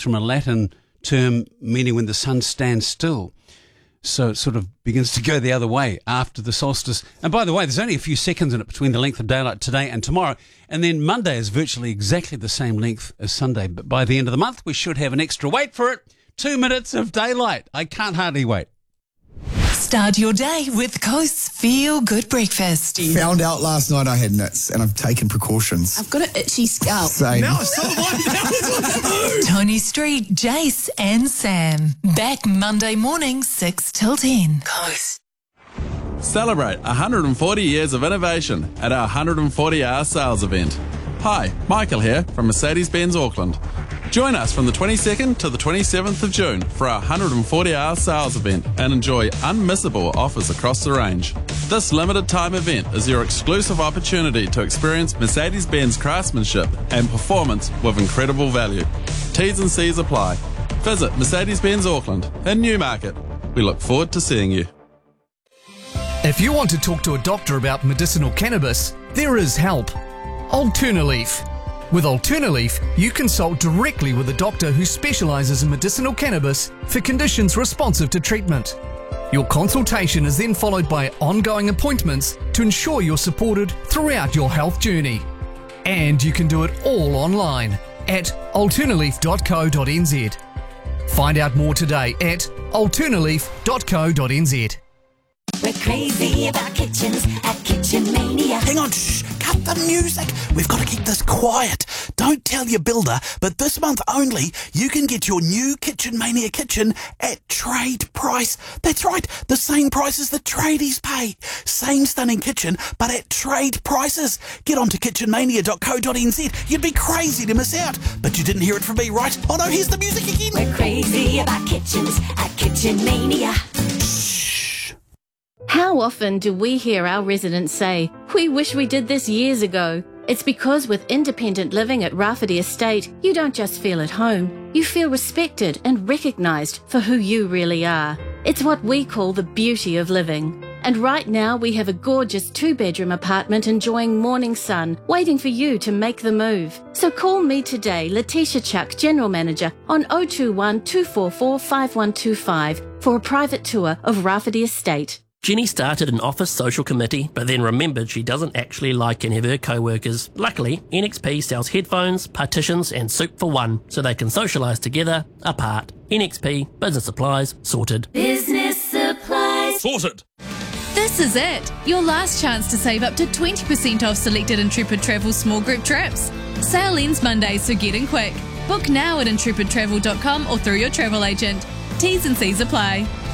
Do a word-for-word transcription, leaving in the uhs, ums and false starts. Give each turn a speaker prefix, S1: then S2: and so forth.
S1: from a Latin term meaning when the sun stands still. So it sort of begins to go the other way after the solstice. And by the way, there's only a few seconds in it between the length of daylight today and tomorrow. And then Monday is virtually exactly the same length as Sunday. But by the end of the month, we should have an extra, wait for it, two minutes of daylight. I can't hardly wait.
S2: Start your day with Coast's Feel Good Breakfast.
S3: Found out last night I had nits and I've taken precautions.
S4: I've got an itchy scalp.
S3: Same.
S4: Now
S3: it's so
S2: Tony Street, Jace and Sam. Back Monday morning, six till ten. Coast.
S5: Celebrate one hundred forty years of innovation at our one hundred forty hour sales event. Hi, Michael here from Mercedes-Benz Auckland. Join us from the twenty-second to the twenty-seventh of June for our one hundred forty hour sales event and enjoy unmissable offers across the range. This limited time event is your exclusive opportunity to experience Mercedes-Benz craftsmanship and performance with incredible value. T's and C's apply. Visit Mercedes-Benz Auckland in Newmarket. We look forward to seeing you.
S6: If you want to talk to a doctor about medicinal cannabis, there is help. Alternaleaf. With Alternaleaf, you consult directly with a doctor who specialises in medicinal cannabis for conditions responsive to treatment. Your consultation is then followed by ongoing appointments to ensure you're supported throughout your health journey. And you can do it all online at alternaleaf dot co dot n z. Find out more today at alternaleaf dot co dot n z.
S7: We're crazy about kitchens at Kitchen Mania.
S8: Hang on, shh, cut the music. We've got to keep this quiet. Don't tell your builder, but this month only, you can get your new Kitchen Mania kitchen at trade price. That's right, the same price as the tradies pay. Same stunning kitchen, but at trade prices. Get on to kitchen mania dot co dot n z. You'd be crazy to miss out, but you didn't hear it from me, right? Oh no, here's the music again.
S7: We're crazy about kitchens at Kitchen Mania.
S9: How often do we hear our residents say, "We wish we did this years ago"? It's because with independent living at Rafferty Estate, you don't just feel at home, you feel respected and recognised for who you really are. It's what we call the beauty of living. And right now we have a gorgeous two-bedroom apartment enjoying morning sun, waiting for you to make the move. So call me today, Letitia Chuck, General Manager, on oh two one, two four four, five one two five for a private tour of Rafferty Estate.
S10: Jenny started an office social committee, but then remembered she doesn't actually like any of her co-workers. Luckily, N X P sells headphones, partitions and soup for one, so they can socialise together, apart. N X P, business supplies, sorted.
S7: Business supplies.
S5: Sorted.
S11: This is it, your last chance to save up to twenty percent off selected Intrepid Travel small group trips. Sale ends Monday, so get in quick. Book now at intrepid travel dot com or through your travel agent. T's and C's apply.